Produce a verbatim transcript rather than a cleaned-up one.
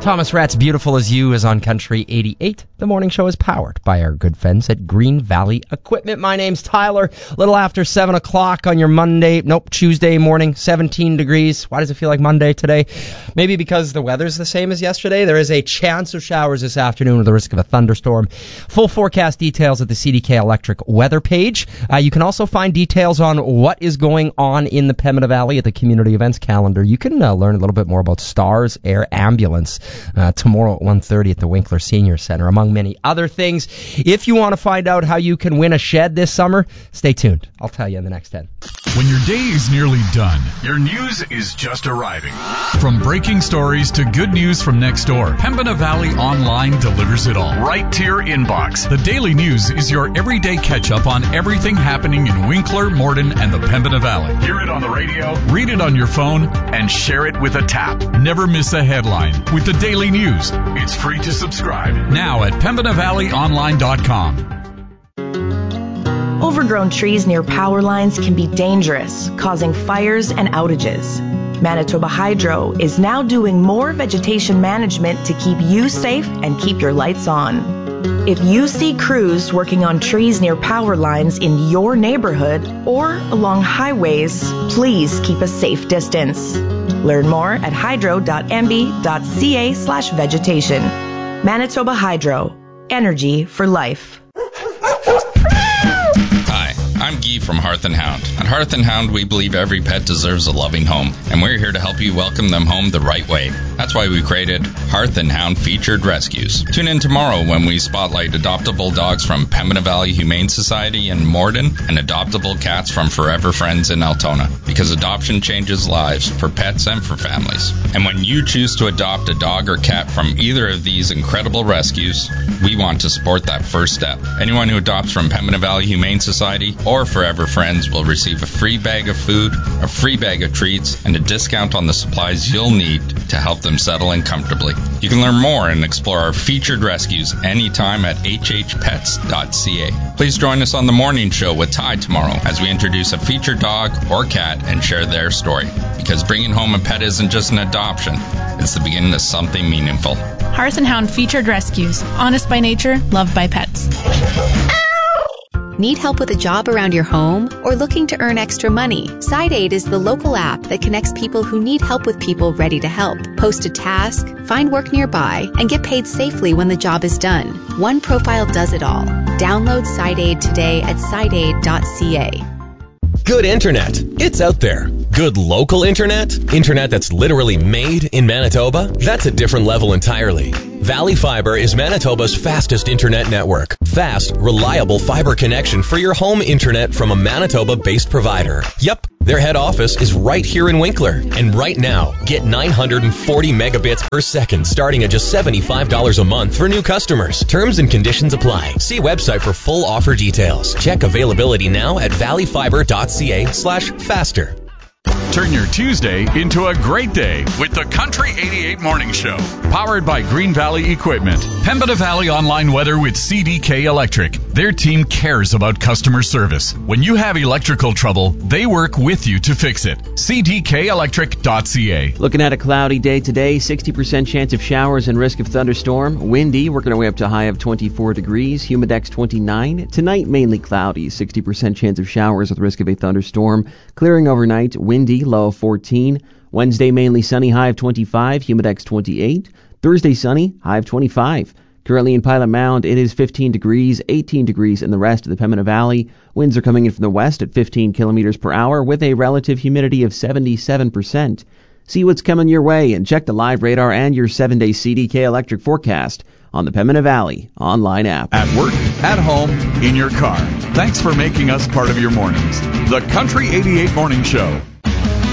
Thomas Rhett's Beautiful As You is on Country eighty-eight. The morning show is powered by our good friends at Green Valley Equipment. My name's Tyler. A little after seven o'clock on your Monday, nope, Tuesday morning, seventeen degrees. Why does it feel like Monday today? Maybe because the weather's the same as yesterday. There is a chance of showers this afternoon with the risk of a thunderstorm. Full forecast details at the C D K Electric weather page. Uh, you can also find details on what is going on in the Pembina Valley at the community events calendar. You can uh, learn a little bit more about Stars Air Ambulance uh, tomorrow at one thirty at the Winkler Senior Center, among many other things. If you want to find out how you can win a shed this summer, stay tuned. I'll tell you in the next ten. When your day is nearly done, your news is just arriving. From breaking stories to good news from next door, Pembina Valley Online delivers it all right to your inbox. The Daily News is your everyday catch-up on everything happening in Winkler, Morden, and the Pembina Valley. Hear it on the radio, read it on your phone, and share it with a tap. Never miss a headline with the Daily News. It's free to subscribe now at pembina valley online dot com. Overgrown trees near power lines can be dangerous, causing fires and outages. Manitoba Hydro is now doing more vegetation management to keep you safe and keep your lights on. If you see crews working on trees near power lines in your neighborhood or along highways, please keep a safe distance. Learn more at hydro dot m b dot c a slash vegetation. Manitoba Hydro. Energy for life. I'm Guy from Hearth and Hound. At Hearth and Hound, we believe every pet deserves a loving home, and we're here to help you welcome them home the right way. That's why we created Hearth and Hound Featured Rescues. Tune in tomorrow when we spotlight adoptable dogs from Pembina Valley Humane Society in Morden and adoptable cats from Forever Friends in Altona, because adoption changes lives for pets and for families. And when you choose to adopt a dog or cat from either of these incredible rescues, we want to support that first step. Anyone who adopts from Pembina Valley Humane Society or Forever Friends will receive a free bag of food, a free bag of treats, and a discount on the supplies you'll need to help them settle in comfortably. You can learn more and explore our featured rescues anytime at h h pets dot c a. Please join us on the morning show with Ty tomorrow as we introduce a featured dog or cat and share their story. Because bringing home a pet isn't just an adoption, it's the beginning of something meaningful. Hearth and Hound Featured Rescues. Honest by nature, loved by pets. Need help with a job around your home or looking to earn extra money? SideAid is the local app that connects people who need help with people ready to help. Post a task, find work nearby, and get paid safely when the job is done. One profile does it all. Download SideAid today at side aid dot c a. Good internet. It's out there. Good local internet? Internet that's literally made in Manitoba? That's a different level entirely. Valley Fiber is Manitoba's fastest internet network. Fast, reliable fiber connection for your home internet from a Manitoba-based provider. Yep, their head office is right here in Winkler. And right now, get nine hundred forty megabits per second starting at just seventy-five dollars a month for new customers. Terms and conditions apply. See website for full offer details. Check availability now at valley fiber dot c a slash faster. Turn your Tuesday into a great day with the Country eighty-eight Morning Show. Powered by Green Valley Equipment. Pembina Valley Online Weather with C D K Electric. Their team cares about customer service. When you have electrical trouble, they work with you to fix it. c d k electric dot c a. Looking at a cloudy day today, sixty percent chance of showers and risk of thunderstorm. Windy, working our way up to a high of twenty-four degrees. Humidex twenty-nine. Tonight, mainly cloudy, sixty percent chance of showers with risk of a thunderstorm. Clearing overnight, windy, low of fourteen. Wednesday, mainly sunny, high of twenty-five. Humidex twenty-eight. Thursday, sunny, high of twenty-five. Currently in Pilot Mound, it is fifteen degrees, eighteen degrees in the rest of the Pembina Valley. Winds are coming in from the west at fifteen kilometers per hour with a relative humidity of seventy-seven percent. See what's coming your way and check the live radar and your seven-day C D K electric forecast on the Pembina Valley online app. At work, at home, in your car. Thanks for making us part of your mornings. The Country eighty-eight Morning Show.